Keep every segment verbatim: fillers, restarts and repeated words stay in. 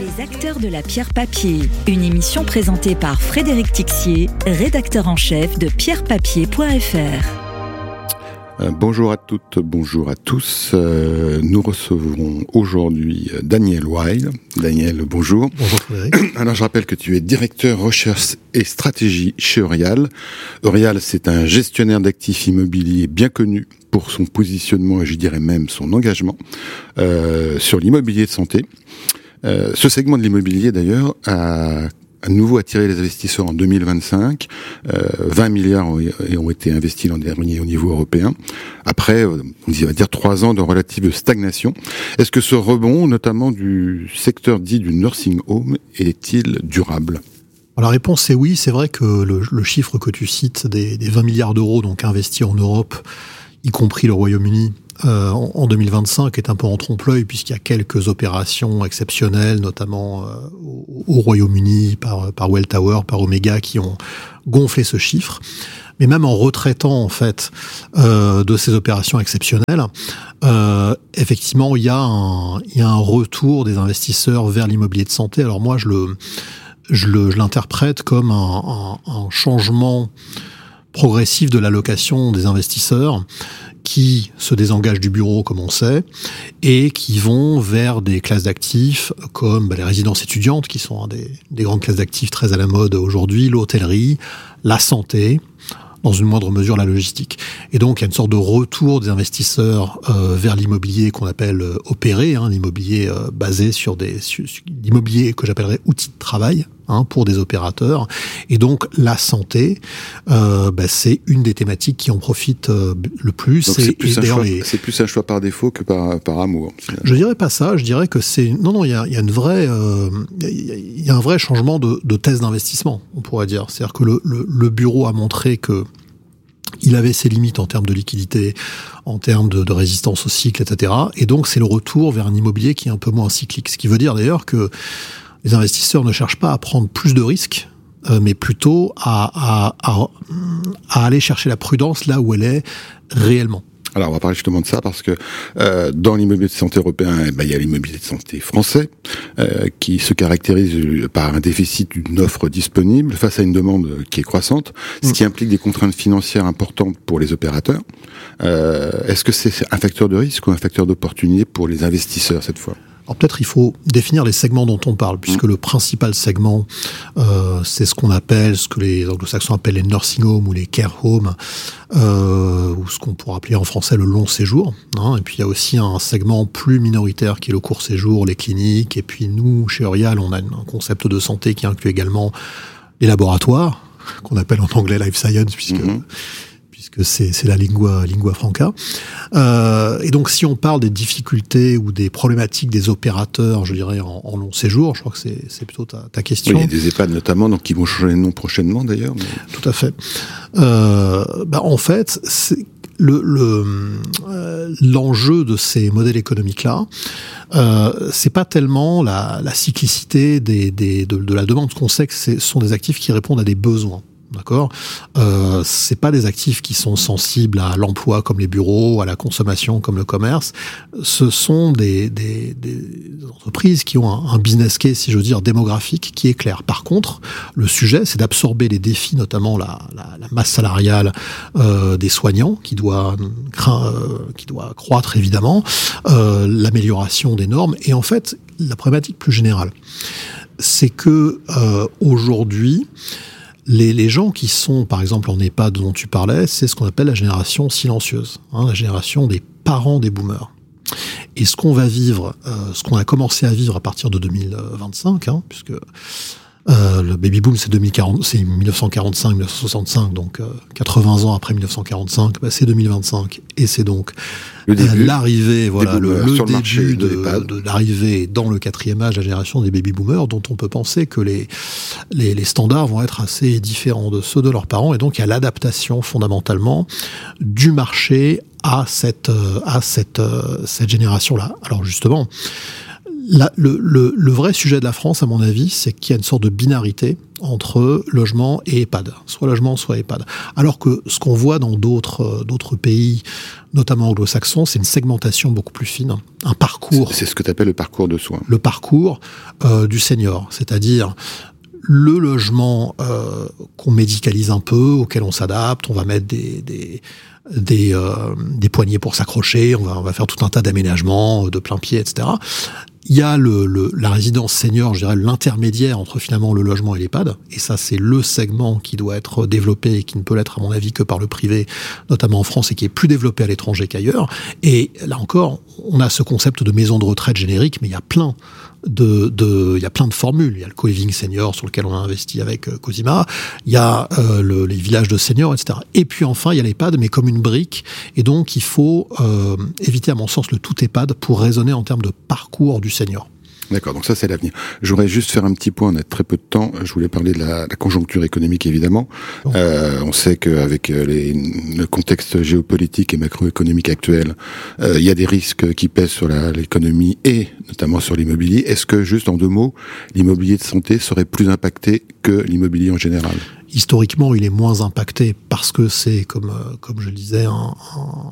Les acteurs de la pierre papier, une émission présentée par Frédéric Tixier, rédacteur en chef de pierre papier point f r. Euh, bonjour à toutes, bonjour à tous. Euh, nous recevrons aujourd'hui Daniel Wild. Daniel, bonjour. Bonjour Frédéric. Alors je rappelle que tu es directeur recherche et stratégie chez Eurial. Eurial, c'est un gestionnaire d'actifs immobiliers bien connu pour son positionnement et je dirais même son engagement euh, sur l'immobilier de santé. Euh, ce segment de l'immobilier d'ailleurs a à nouveau attiré les investisseurs en deux mille vingt-cinq. Euh, vingt milliards ont, ont été investis l'an dernier au niveau européen. Après, on va dire trois ans de relative stagnation. Est-ce que ce rebond, notamment du secteur dit du nursing home, est-il durable ? Alors, la réponse est oui. C'est vrai que le, le chiffre que tu cites des, des vingt milliards d'euros donc investis en Europe, y compris le Royaume-Uni, Euh, en, en deux mille vingt-cinq est un peu en trompe-l'œil puisqu'il y a quelques opérations exceptionnelles, notamment euh, au, au Royaume-Uni par, par Welltower, par Omega, qui ont gonflé ce chiffre. Mais même en retraitant en fait euh, de ces opérations exceptionnelles, euh, effectivement il y a un il y a un retour des investisseurs vers l'immobilier de santé. Alors moi je le je le je l'interprète comme un, un, un changement progressif de l'allocation des investisseurs qui se désengagent du bureau, comme on sait, et qui vont vers des classes d'actifs comme bah, les résidences étudiantes, qui sont hein, des, des grandes classes d'actifs très à la mode aujourd'hui, l'hôtellerie, la santé, dans une moindre mesure la logistique. Et donc, il y a une sorte de retour des investisseurs euh, vers l'immobilier qu'on appelle euh, opéré, hein, l'immobilier euh, basé sur des sur, sur, l'immobilier que j'appellerais outil de travail hein, pour des opérateurs. Et donc, la santé, euh, bah, c'est une des thématiques qui en profite euh, le plus. Donc, c'est, et, plus et un choix, les... c'est plus un choix par défaut que par, par amour. Je dirais pas ça. Je dirais que c'est non, non. Il y a, il y a une vraie, euh, il y a un vrai changement de, de thèse d'investissement. On pourrait dire. C'est-à-dire que le, le, le bureau a montré que il avait ses limites en termes de liquidité, en termes de, de résistance au cycle, et cetera. Et donc, c'est le retour vers un immobilier qui est un peu moins cyclique. Ce qui veut dire d'ailleurs que les investisseurs ne cherchent pas à prendre plus de risques, euh, mais plutôt à, à, à, à aller chercher la prudence là où elle est réellement. Alors, on va parler justement de ça parce que euh, dans l'immobilier de santé européen, eh ben, il y a l'immobilier de santé français euh, qui se caractérise par un déficit d'une offre disponible face à une demande qui est croissante, ce qui implique des contraintes financières importantes pour les opérateurs. Euh, est-ce que c'est un facteur de risque ou un facteur d'opportunité pour les investisseurs cette fois ? Alors peut-être il faut définir les segments dont on parle, puisque mmh. le principal segment, euh, c'est ce qu'on appelle, ce que les anglo-saxons appellent les nursing homes ou les care homes, euh, ou ce qu'on pourrait appeler en français le long séjour. Hein. Et puis il y a aussi un segment plus minoritaire qui est le court séjour, les cliniques. Et puis nous, chez Eurial, on a un concept de santé qui inclut également les laboratoires, qu'on appelle en anglais life science, puisque... Mmh. puisque c'est, c'est la lingua, lingua franca. Euh, et donc, si on parle des difficultés ou des problématiques des opérateurs, je dirais, en, en long séjour, je crois que c'est, c'est plutôt ta, ta question. Oui, il y a des EHPAD notamment, donc qui vont changer de nom prochainement, d'ailleurs. Mais... Tout à fait. Euh, bah, en fait, c'est le, le, euh, l'enjeu de ces modèles économiques-là, euh, c'est pas tellement la, la cyclicité des, des, de, de la demande, parce qu'on sait que ce sont des actifs qui répondent à des besoins. D'accord, euh, c'est pas des actifs qui sont sensibles à l'emploi comme les bureaux, à la consommation comme le commerce. Ce sont des, des, des entreprises qui ont un, un business case, si je veux dire, démographique qui est clair. Par contre, le sujet, c'est d'absorber les défis, notamment la, la, la masse salariale euh, des soignants, qui doit, euh, qui doit croître évidemment, euh, l'amélioration des normes, et en fait, la problématique plus générale, c'est que euh, aujourd'hui, Les, les gens qui sont, par exemple, en EHPAD dont tu parlais, c'est ce qu'on appelle la génération silencieuse, hein, la génération des parents des boomers. Et ce qu'on va vivre, euh, ce qu'on a commencé à vivre à partir de deux mille vingt-cinq, hein, puisque euh, le baby boom c'est, deux mille quarante, c'est dix-neuf cent quarante-cinq dix-neuf cent soixante-cinq, donc euh, quatre-vingts ans après dix-neuf cent quarante-cinq, bah, c'est deux mille vingt-cinq, et c'est donc le début, euh, l'arrivée, voilà, le, le début le de, de, de l'arrivée dans le quatrième âge, la génération des baby boomers, dont on peut penser que les, les, les standards vont être assez différents de ceux de leurs parents, et donc il y a l'adaptation fondamentalement du marché à cette, à cette, cette génération-là. Alors justement, La, le, le, le vrai sujet de la France, à mon avis, c'est qu'il y a une sorte de binarité entre logement et EHPAD, soit logement, soit EHPAD. Alors que ce qu'on voit dans d'autres d'autres pays, notamment anglo-saxons, c'est une segmentation beaucoup plus fine, un parcours. C'est, c'est ce que tu appelles le parcours de soins. Le parcours euh, du senior, c'est-à-dire le logement euh, qu'on médicalise un peu, auquel on s'adapte, on va mettre des des des, euh, des poignées pour s'accrocher, on va on va faire tout un tas d'aménagements de plein pied, et cetera. Il y a le, le, la résidence senior, je dirais l'intermédiaire entre finalement le logement et l'EHPAD, et ça c'est le segment qui doit être développé et qui ne peut l'être à mon avis que par le privé, notamment en France, et qui est plus développé à l'étranger qu'ailleurs. Et là encore, on a ce concept de maison de retraite générique, mais il y a plein de, de, il y a plein de formules. Il y a le co-living senior sur lequel on a investi avec euh, Cosima. Il y a euh, le, les villages de seniors, et cetera. Et puis enfin, il y a l'EHPAD, mais comme une brique. Et donc, il faut euh, éviter, à mon sens, le tout EHPAD pour raisonner en termes de parcours du senior. D'accord, donc ça c'est l'avenir. Je voudrais juste faire un petit point, on a très peu de temps. Je voulais parler de la, la conjoncture économique évidemment. Oh. Euh, on sait qu'avec les, le contexte géopolitique et macroéconomique actuel, euh, il y a des risques qui pèsent sur la, l'économie et notamment sur l'immobilier. Est-ce que, juste en deux mots, l'immobilier de santé serait plus impacté que l'immobilier en général ? Historiquement, il est moins impacté parce que c'est, comme, comme je le disais, un... un...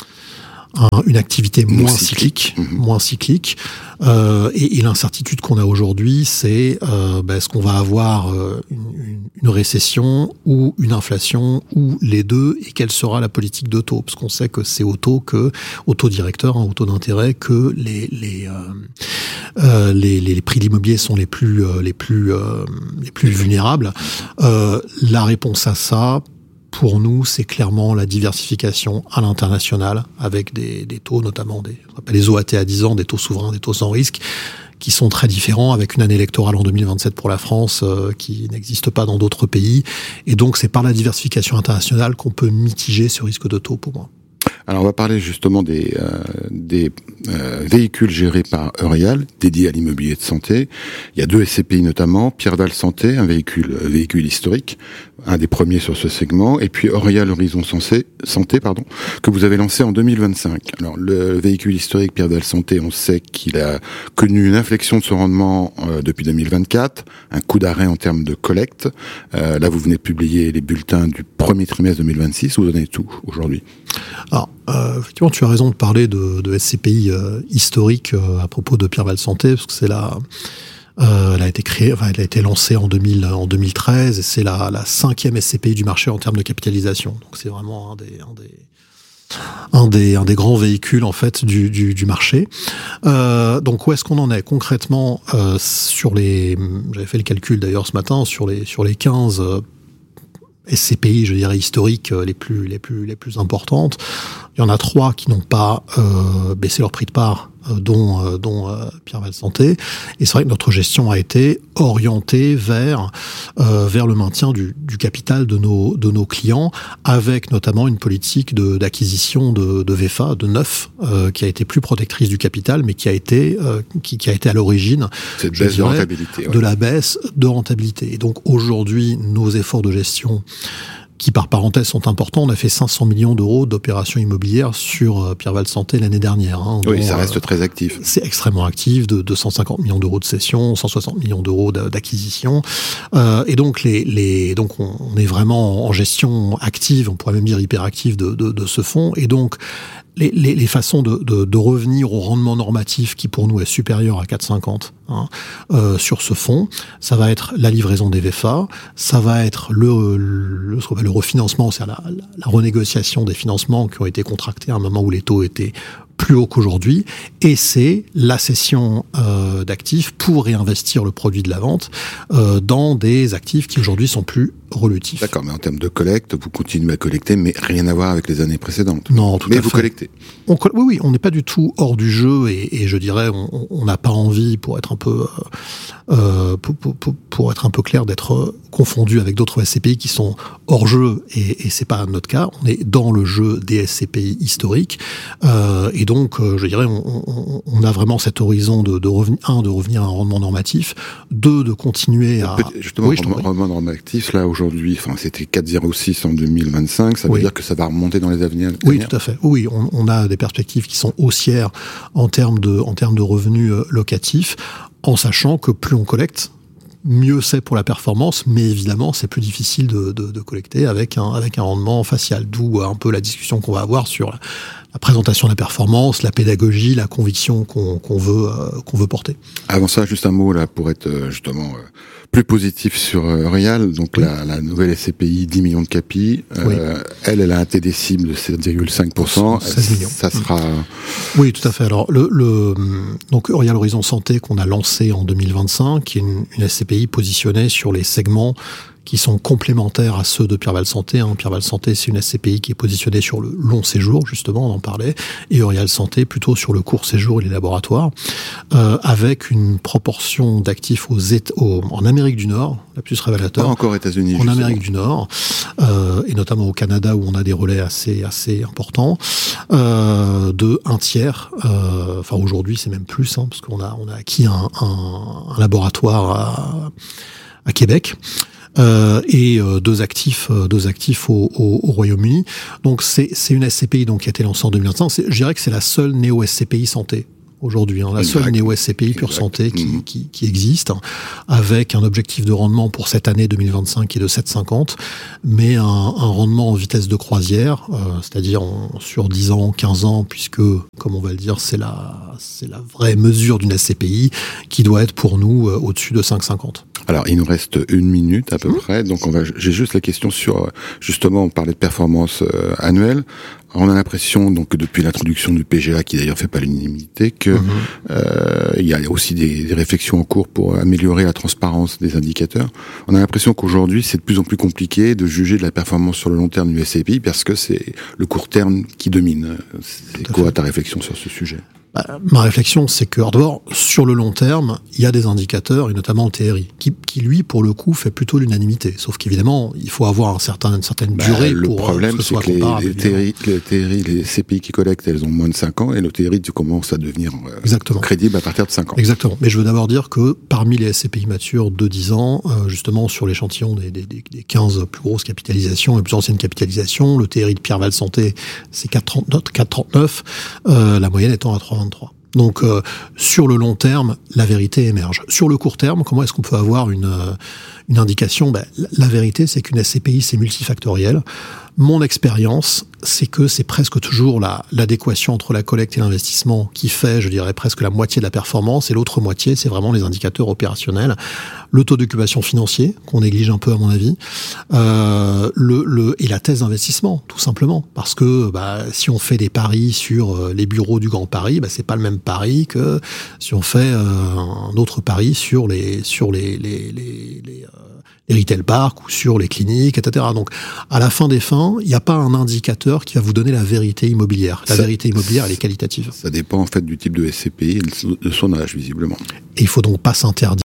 Un, une activité moins, moins cyclique, cyclique mmh. moins cyclique, euh, et, et l'incertitude qu'on a aujourd'hui, c'est euh, ben, est-ce qu'on va avoir euh, une, une récession ou une inflation ou les deux, et quelle sera la politique de taux, parce qu'on sait que c'est au taux que au taux directeur, hein, au taux d'intérêt, que les les, euh, euh, les les les prix de l'immobilier sont les plus euh, les plus euh, les plus vulnérables. Euh, la réponse à ça, pour nous, c'est clairement la diversification à l'international, avec des, des taux, notamment des, on appelle les O A T à dix ans, des taux souverains, des taux sans risque, qui sont très différents, avec une année électorale en deux mille vingt-sept pour la France, euh, qui n'existe pas dans d'autres pays. Et donc, c'est par la diversification internationale qu'on peut mitiger ce risque de taux, pour moi. Alors on va parler justement des, euh, des euh, véhicules gérés par Eurial, dédiés à l'immobilier de santé. Il y a deux S C P I notamment, Pierre Dalle Santé, un véhicule euh, véhicule historique, un des premiers sur ce segment, et puis Eurial Horizon Santé, santé pardon, que vous avez lancé en deux mille vingt-cinq. Alors le véhicule historique Pierre Dalle Santé, on sait qu'il a connu une inflexion de son rendement euh, depuis deux mille vingt-quatre, un coup d'arrêt en termes de collecte. Euh, là, vous venez de publier les bulletins du premier trimestre deux mille vingt-six. Vous en êtes où aujourd'hui ? Alors, euh, effectivement, tu as raison de parler de, de S C P I euh, historique euh, à propos de Pierre Dalle Santé, parce que c'est la, euh, elle a été créée, enfin, elle a été lancée en deux mille, en deux mille treize, et c'est la, la cinquième S C P I du marché en termes de capitalisation. Donc, c'est vraiment un des, un des, un des, un des grands véhicules en fait du, du, du marché. Euh, donc, où est-ce qu'on en est concrètement euh, sur les, j'avais fait le calcul d'ailleurs ce matin sur les, sur les quinze euh, S C P I, je dirais historiques, les plus les plus les plus importantes. Il y en a trois qui n'ont pas euh, baissé leur prix de part, euh, dont euh, dont euh, Pierre Dalle Santé. Et c'est vrai que notre gestion a été orientée vers euh, vers le maintien du, du capital de nos de nos clients, avec notamment une politique de d'acquisition de, de V F A de neuf, euh, qui a été plus protectrice du capital, mais qui a été euh, qui, qui a été à l'origine Cette baisse dirais, de rentabilité, ouais. de la baisse de rentabilité. Et donc aujourd'hui, nos efforts de gestion, qui par parenthèse sont importants, on a fait cinq cents millions d'euros d'opérations immobilières sur euh, Pierre Dalle Santé l'année dernière. Hein, oui, dont, ça reste euh, très actif. C'est extrêmement actif, de deux cent cinquante millions d'euros de cession, cent soixante millions d'euros d'acquisition. Euh, et donc, les, les, donc on, on est vraiment en gestion active, on pourrait même dire hyperactive de, de, de ce fonds. Et donc, Les, les, les façons de, de, de revenir au rendement normatif qui pour nous est supérieur à quatre virgule cinquante hein, euh, sur ce fonds, ça va être la livraison des V F A, ça va être le, le, ce qu'on appelle le refinancement, c'est-à-dire la, la, la renégociation des financements qui ont été contractés à un moment où les taux étaient plus haut qu'aujourd'hui, et c'est la cession euh, d'actifs pour réinvestir le produit de la vente euh, dans des actifs qui aujourd'hui sont plus relutifs. D'accord, mais en termes de collecte, vous continuez à collecter, mais rien à voir avec les années précédentes. Non, tout mais à vous fait. collectez. On, oui, oui, on n'est pas du tout hors du jeu, et, et je dirais, on n'a pas envie, pour être un peu euh, pour, pour, pour être un peu clair, d'être confondu avec d'autres S C P I qui sont hors jeu, et, et c'est pas notre cas. On est dans le jeu des S C P I historiques, euh, et donc, euh, je dirais, on, on, on a vraiment cet horizon de, de revenir, un, de revenir à un rendement normatif, deux, de continuer à... Justement, oui, rendement, rendement normatif, là, aujourd'hui, enfin, c'était quatre virgule zéro six en deux mille vingt-cinq, ça veut oui. dire que ça va remonter dans les avenirs. Oui, tout à fait. Oui, on, on a des perspectives qui sont haussières en termes de, en termes de revenus euh, locatifs, en sachant que plus on collecte, mieux c'est pour la performance, mais évidemment c'est plus difficile de, de, de collecter avec un, avec un rendement facial, d'où un peu la discussion qu'on va avoir sur la, la présentation de la performance, la pédagogie, la conviction qu'on, qu'on veut, euh, qu'on veut porter. Avant ça, juste un mot là pour être euh, justement euh, plus positif sur euh, Eurial, donc oui. la, la nouvelle S C P I, dix millions de capi, euh, oui. elle, elle a un T D cible de sept virgule cinq pour cent, seize millions. Ça sera... Oui, tout à fait. Alors, le, le donc Eurial Horizon Santé qu'on a lancé en deux mille vingt-cinq, qui est une, une S C P I positionnée sur les segments qui sont complémentaires à ceux de Pierreval Santé. Hein. Pierreval Santé, c'est une S C P I qui est positionnée sur le long séjour, justement, on en parlait, et Eurial Santé plutôt sur le court séjour et les laboratoires, euh, avec une proportion d'actifs aux, aux, en Amérique du Nord, la plus révélateur. Pas encore États-Unis. En justement. Amérique du Nord, euh, et notamment au Canada où on a des relais assez assez importants, euh, de un tiers. Euh, enfin aujourd'hui, c'est même plus, hein, parce qu'on a on a acquis un, un, un laboratoire à, à Québec. Euh, et euh, deux actifs, euh, deux actifs au, au, au Royaume-Uni. Donc c'est c'est une S C P I donc qui a été lancée en deux mille vingt-cinq. C'est, je dirais que c'est la seule néo S C P I santé aujourd'hui, hein, la exact. seule néo S C P I pure exact. santé qui, mmh. qui, qui existe, hein, avec un objectif de rendement pour cette année deux mille vingt-cinq qui est de sept virgule cinquante, mais un, un rendement en vitesse de croisière, euh, c'est-à-dire en, sur dix ans, quinze ans, puisque, comme on va le dire, c'est la, c'est la vraie mesure d'une S C P I qui doit être pour nous euh, au-dessus de cinq virgule cinquante. Alors, il nous reste une minute à peu mmh. près, donc on va. J'ai juste la question sur, justement, on parlait de performance euh, annuelle. On a l'impression, donc, que depuis l'introduction du P G A, qui d'ailleurs fait pas l'unanimité, que mmh. euh, il y a aussi des, des réflexions en cours pour améliorer la transparence des indicateurs. On a l'impression qu'aujourd'hui, c'est de plus en plus compliqué de juger de la performance sur le long terme du S C P I parce que c'est le court terme qui domine. C'est quoi fait. ta réflexion sur ce sujet ? Bah, ma réflexion, c'est que, d'abord, sur le long terme, il y a des indicateurs, et notamment le T R I, qui, qui lui, pour le coup, fait plutôt l'unanimité. Sauf qu'évidemment, il faut avoir un certain, une certaine bah, durée le pour problème, que ce soit c'est que comparable. Les, les, T R I, les T R I, les C P I qui collectent, elles ont moins de cinq ans, et le T R I, tu commences à devenir euh, crédible à partir de cinq ans. Exactement. Mais je veux d'abord dire que parmi les S C P I matures de dix ans, euh, justement, sur l'échantillon des, des, des, des quinze plus grosses capitalisations et plus anciennes capitalisations, le T R I de Pierreval Santé, c'est quatre virgule trente-neuf, euh, la moyenne étant à trois virgule vingt-trois. Donc, euh, sur le long terme, la vérité émerge. Sur le court terme, comment est-ce qu'on peut avoir une, euh, une indication ? Ben, la vérité, c'est qu'une S C P I, c'est multifactoriel. Mon expérience, c'est que c'est presque toujours la, l'adéquation entre la collecte et l'investissement qui fait, je dirais, presque la moitié de la performance, et l'autre moitié, c'est vraiment les indicateurs opérationnels. Le taux d'occupation financier, qu'on néglige un peu à mon avis, euh, le, le, et la thèse d'investissement, tout simplement. Parce que bah, si on fait des paris sur les bureaux du Grand Paris, bah, c'est pas le même pari que si on fait euh, un autre pari sur les, sur les, les, les, les euh, les retail parks ou sur les cliniques, et cetera. Donc, à la fin des fins, il n'y a pas un indicateur qui va vous donner la vérité immobilière. La ça, vérité immobilière, elle est qualitative. Ça dépend en fait du type de S C P I et de son âge, visiblement. Et il faut donc pas s'interdire